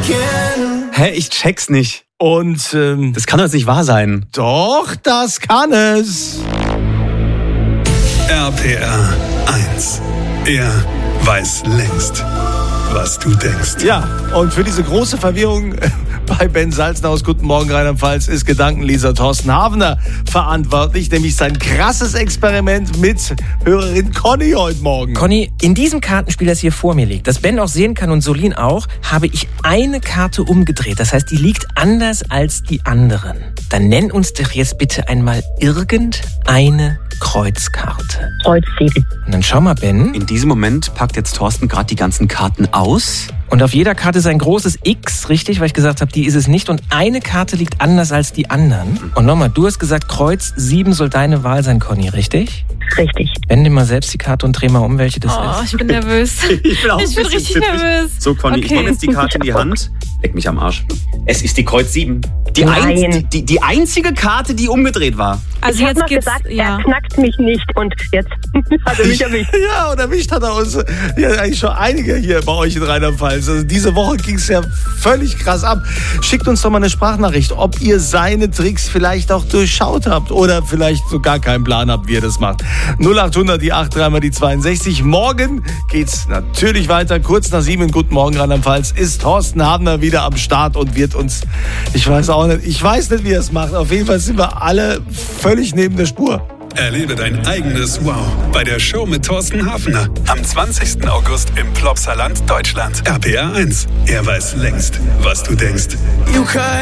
Hä, ich check's nicht. Und das kann doch jetzt nicht wahr sein. doch, das kann es. RPR 1. Er weiß längst, was du denkst. Ja, und für diese große Verwirrung bei Ben Salzner aus Guten Morgen Rheinland-Pfalz ist Gedankenleser Thorsten Havener verantwortlich, nämlich sein krasses Experiment mit Hörerin Conny heute Morgen. Conny, in diesem Kartenspiel, das hier vor mir liegt, das Ben auch sehen kann und Solin auch, habe ich eine Karte umgedreht. Das heißt, die liegt anders als die anderen. Dann nenn uns doch jetzt bitte einmal irgendeine Kreuzkarte. Kreuz 7. Und dann schau mal, Ben. In diesem Moment packt jetzt Thorsten gerade die ganzen Karten aus. Und auf jeder Karte ist ein großes X, richtig? Weil ich gesagt habe, die ist es nicht. Und eine Karte liegt anders als die anderen. Und nochmal, du hast gesagt, Kreuz 7 soll deine Wahl sein, Conny, richtig? Richtig. Wende mal selbst die Karte und dreh mal um, welche das ist. Ich bin nervös. Ich bin richtig nervös. So, Conny, ich nehme jetzt die Karte in die Hand. Leck mich am Arsch. Es ist die Kreuz 7. Die einzige Karte, die umgedreht war. Also Ich habe jetzt noch geht's, gesagt, ja. er knackt mich nicht und jetzt hat er mich erwischt. Ja, und erwischt hat er uns ja eigentlich schon einige hier bei euch in Rheinland-Pfalz. Also diese Woche ging es ja völlig krass ab. Schickt uns doch mal eine Sprachnachricht, ob ihr seine Tricks vielleicht auch durchschaut habt oder vielleicht so gar keinen Plan habt, wie ihr das macht. 0800 die 8 3 mal die 62. Morgen geht's natürlich weiter. Kurz nach 7 in Guten Morgen Rheinland-Pfalz ist Thorsten Havener wieder am Start und wird uns, ich weiß nicht, wie er es macht. Auf jeden Fall sind wir alle völlig neben der Spur. Erlebe dein eigenes Wow bei der Show mit Thorsten Havener. Am 20. August im Plopsaland, Deutschland. RPR 1. Er weiß längst, was du denkst.